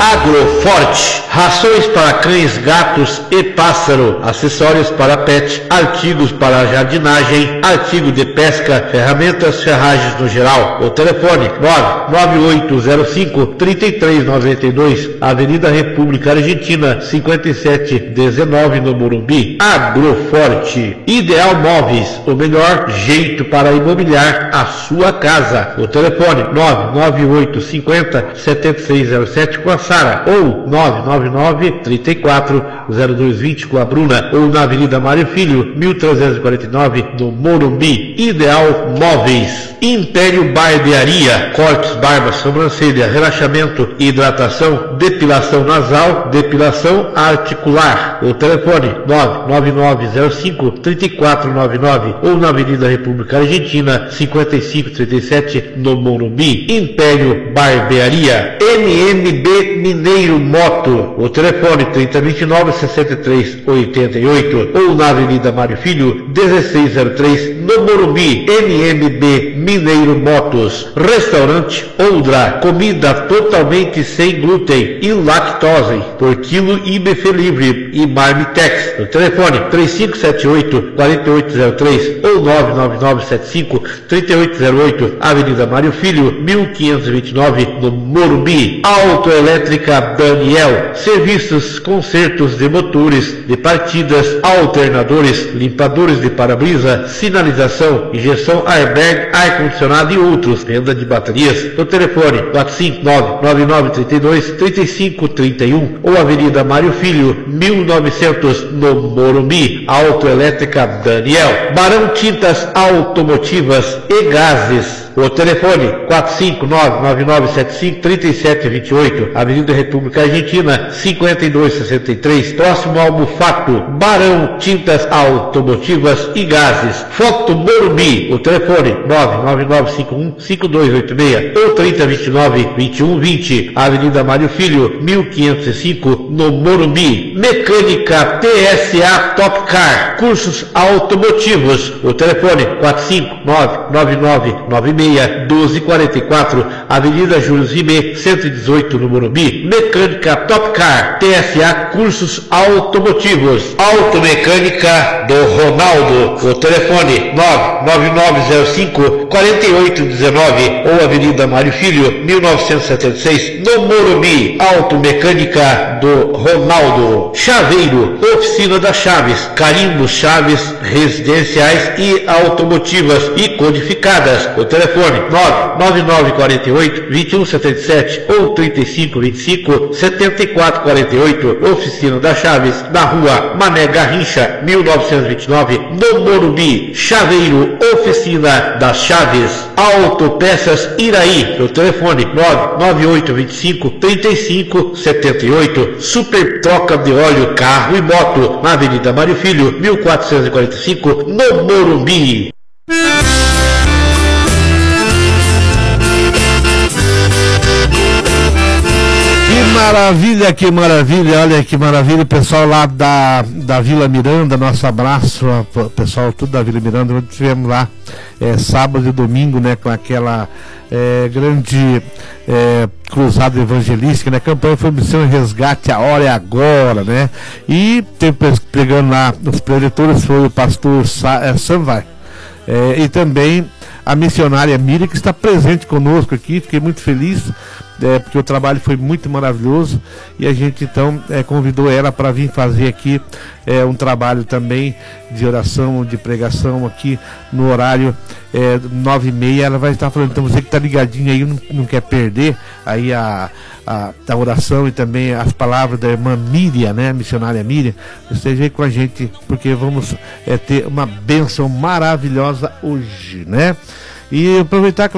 Agroforte, rações para cães, gatos e pássaro, acessórios para pet, artigos para jardinagem, artigo de pesca, ferramentas, ferragens no geral. O telefone 99805-3392, Avenida República Argentina, 5719 no Morumbi. Agroforte, Ideal Móveis, o melhor jeito para imobiliar a sua casa. O telefone 99850-7607 com a Sara, ou 999-340220 com a Bruna, ou na Avenida Mário Filho, 1349 no Morumbi. Ideal Móveis. Império Barbearia, cortes, barba, sobrancelha, relaxamento, hidratação, depilação nasal, depilação articular. O telefone 99905-3499, ou na Avenida República Argentina, 5537 no Morumbi. Império Barbearia. MMB Mineiro Moto, o telefone 3029-6388, ou na Avenida Mário Filho, 1603 no Morumbi. MMB Mineiro Motos. Restaurante Oldra, comida totalmente sem glúten e lactose, por quilo e buffet livre e Marmitex. O telefone 3578-4803, ou 99975-3808, Avenida Mário Filho, 1529 no Morumbi. Autoelétrica Daniel, serviços, consertos de motores, de partidas, alternadores, limpadores de para-brisa, sinalização, injeção airbag, ar-condicionado e outros, venda de baterias. No telefone 459-9932-3531, ou Avenida Mário Filho, 1900 no Morumbi. Autoelétrica Daniel. Barão Tintas Automotivas e Gases. O telefone 459-9975-3728, Avenida República Argentina, 5263, próximo ao Mufato. Barão Tintas Automotivas e Gases. Foto Morumbi. O telefone 99951-5286, ou 3029-2120, Avenida Mário Filho, 1505 no Morumbi. Mecânica PSA Top Car, cursos automotivos. O telefone 459-9996-1244, Avenida Júlio Zimé, 118 no Morumbi. Mecânica Top Car, PSA cursos automotivos. Automecânica do Ronaldo. O telefone 99905-4819, ou Avenida Mário Filho, 1976 no Morumbi. Automecânica do Ronaldo. Chaveiro, oficina das chaves, carimbos, chaves residenciais e automotivas e codificadas. O telefone 99948-2177, ou 3525-7448, oficina das chaves, na Rua Mané Garrincha, 1929 no Morumbi. Chaveiro, oficina das chaves. Autopeças Iraí. O telefone 99825-3578. Super troca de óleo, carro e moto, na Avenida Mário Filho, 1445 no Morumbi. Que maravilha, olha que maravilha, pessoal lá da Vila Miranda, nosso abraço, pessoal tudo da Vila Miranda. Nós tivemos lá sábado e domingo, né, com aquela grande cruzada evangelística, né? A campanha foi Missão e Resgate, a hora é agora, né? E pegando lá os preletores foi o pastor Sanvar, e também a missionária Miriam, que está presente conosco aqui. Fiquei muito feliz, porque o trabalho foi muito maravilhoso, e a gente então convidou ela para vir fazer aqui um trabalho também de oração, de pregação aqui no horário 9h30. Ela vai estar falando, então você que está ligadinho aí, não quer perder aí a oração e também as palavras da irmã Miriam, né, a missionária Miriam. Esteja aí com a gente, porque vamos ter uma bênção maravilhosa hoje, né? E aproveitar que